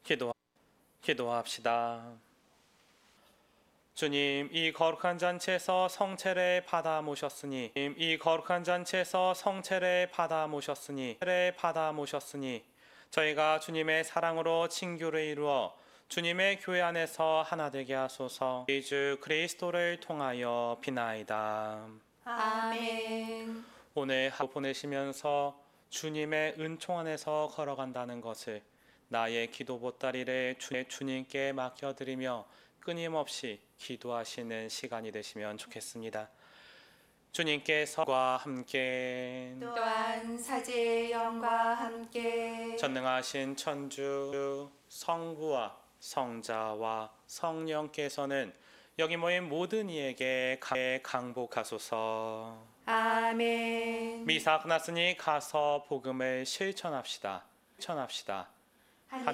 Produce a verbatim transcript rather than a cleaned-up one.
기도, 기도합시다. 주님, 이 거룩한 잔치에서 성체를 받아 모셨으니, 이 거룩한 잔치에서 성체를 받아 모셨으니, 를 받아 모셨으니, 저희가 주님의 사랑으로 친교를 이루어 주님의 교회 안에서 하나 되게 하소서. 예수 그리스도를 통하여 비나이다. 아멘. 오늘 하루 보내시면서 주님의 은총 안에서 걸어간다는 것을 나의 기도 보따리를 주님께 맡겨드리며 끊임없이 기도하시는 시간이 되시면 좋겠습니다. 주님께서와 함께 또한 사제의 영과 함께 전능하신 천주 성부와 성자와 성령께서는 여기 모인 모든 이에게 강복하소서. 아멘. 미사 끝났으니 가서 복음을 실천합시다. 실천합시다.